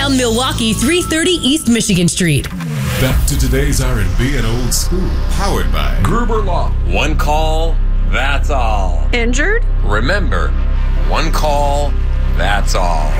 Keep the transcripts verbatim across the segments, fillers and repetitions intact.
downtown Milwaukee, three thirty East Michigan Street. Back to today's R and B and old school. Powered by Gruber Law. One call, that's all. Injured? Remember, one call, that's all.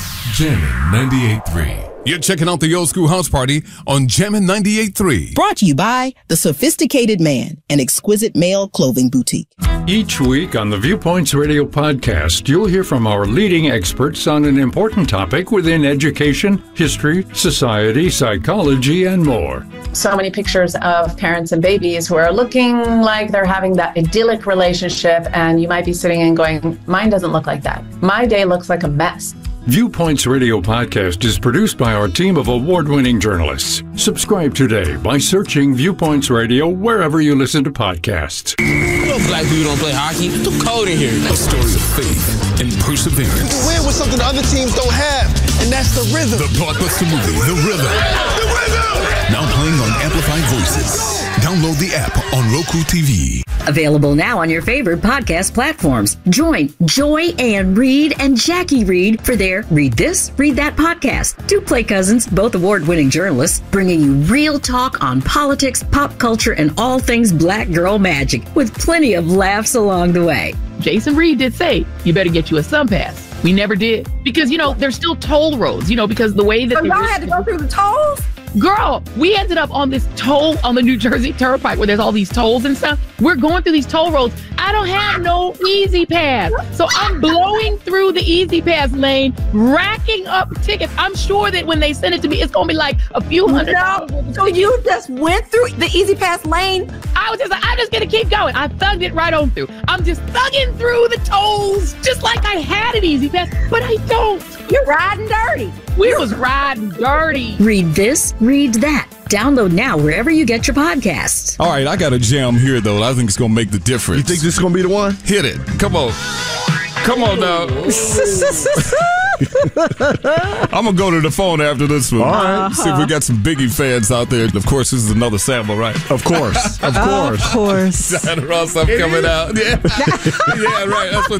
Jammin' ninety-eight point three. You're checking out the Old School House Party on Jammin' ninety-eight point three. Brought to you by The Sophisticated Man, an exquisite male clothing boutique. Each week on the Viewpoints Radio podcast, you'll hear from our leading experts on an important topic within education, history, society, psychology, and more. So many pictures of parents and babies who are looking like they're having that idyllic relationship, and you might be sitting and going, mine doesn't look like that. My day looks like a mess. Viewpoints Radio podcast is produced by our team of award-winning journalists. Subscribe today by searching Viewpoints Radio wherever you listen to podcasts. You know black people don't play hockey. It's too cold in here. A story of faith and perseverance. You can win with something the other teams don't have, and that's the rhythm. The blockbuster movie, The Rhythm. The Rhythm! Now playing on Amplified Voices. Download the app on Roku T V. Available now on your favorite podcast platforms. Join Joy Ann Reid and Jackie Reid for their Read This, Read That podcast. Two play cousins, both award-winning journalists, bringing you real talk on politics, pop culture, and all things black girl magic, with plenty of laughs along the way. Jason Reed did say, you better get you a SunPass. We never did. Because, you know, there's still toll roads, you know, because the way that... So y'all had to go through the tolls? Girl, we ended up on this toll on the New Jersey Turnpike where there's all these tolls and stuff. We're going through these toll roads. I don't have no Easy Pass. So I'm blowing through the Easy Pass lane, racking up tickets. I'm sure that when they send it to me, it's going to be like a few hundred no. dollars. So you just went through the Easy Pass lane? I was just like, I'm just going to keep going. I thugged it right on through. I'm just thugging through the tolls just like I had an Easy Pass, but I don't. You're riding dirty. We was riding dirty. Read This, Read That. Download now wherever you get your podcasts. All right, I got a jam here, though. I think it's going to make the difference. You think this is going to be the one? Hit it. Come on. Come on now. I'm going to go to the phone after this one. All right. Uh-huh. See if we got some Biggie fans out there. Of course, this is another sample, right? Of course. Of course. Of course. Diana Ross, I'm coming out. Yeah. Yeah, right. That's what